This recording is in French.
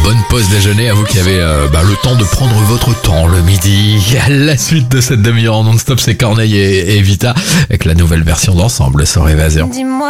Bonne pause déjeuner à vous qui avez le temps de prendre votre temps le midi. La suite de cette demi-heure en non-stop, c'est Corneille et Vita avec la nouvelle version d'Ensemble sur Évasion. Dis-moi.